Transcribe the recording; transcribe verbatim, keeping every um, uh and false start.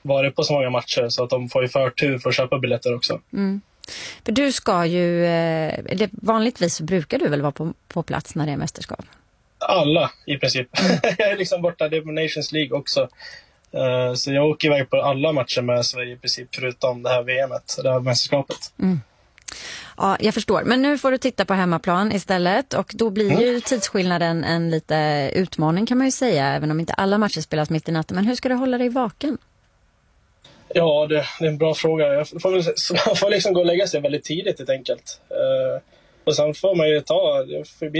varit på så många matcher så att de får ju förtur för att köpa biljetter också. Mm. För du ska ju, eller vanligtvis brukar du väl vara på, på plats när det är mästerskap? Alla i princip. Mm. Jag är liksom borta, det är på Nations League också. Uh, så jag åker iväg på alla matcher med Sverige i princip förutom det här V M:et, det här mästerskapet. Mm. Ja, jag förstår. Men nu får du titta på hemmaplan istället och då blir mm. ju tidsskillnaden en lite utmaning kan man ju säga, även om inte alla matcher spelas mitt i natten. Men hur ska du hålla dig vaken? Ja, det, det är en bra fråga. Jag får, väl, man får liksom gå och lägga sig väldigt tidigt helt enkelt. Uh, och sen får man ju ta, det blir